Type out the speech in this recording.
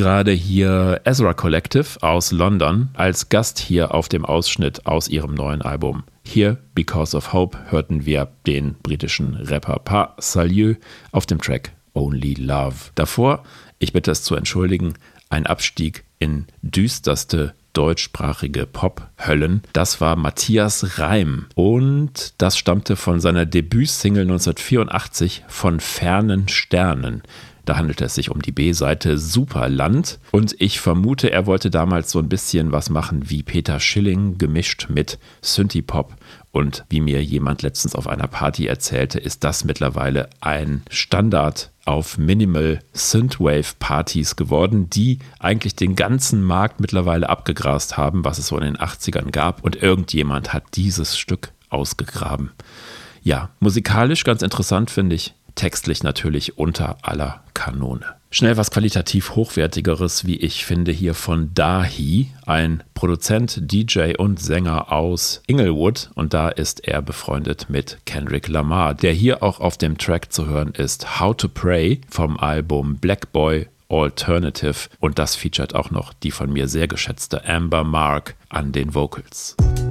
gerade hier Ezra Collective aus London als Gast hier auf dem Ausschnitt aus ihrem neuen Album. Hier, Because of Hope, hörten wir den britischen Rapper Pas Salieu auf dem Track Only Love. Davor, ich bitte es zu entschuldigen, ein Abstieg in düsterste deutschsprachige Pop-Höllen. Das war Matthias Reim und das stammte von seiner Debütsingle 1984 Von fernen Sternen. Da handelte es sich um die B-Seite Superland und ich vermute, er wollte damals so ein bisschen was machen wie Peter Schilling gemischt mit Synthie-Pop. Und wie mir jemand letztens auf einer Party erzählte, ist das mittlerweile ein Standard auf Minimal Synthwave-Partys geworden, die eigentlich den ganzen Markt mittlerweile abgegrast haben, was es so in den 80ern gab. Und irgendjemand hat dieses Stück ausgegraben. Ja, musikalisch ganz interessant, finde ich. Textlich natürlich unter aller Kanone. Schnell was qualitativ Hochwertigeres, wie ich finde, hier von Dahi, ein Produzent, DJ und Sänger aus Inglewood. Und da ist er befreundet mit Kendrick Lamar, der hier auch auf dem Track zu hören ist How to Pray vom Album Black Boy Alternative. Und das featuret auch noch die von mir sehr geschätzte Amber Mark an den Vocals.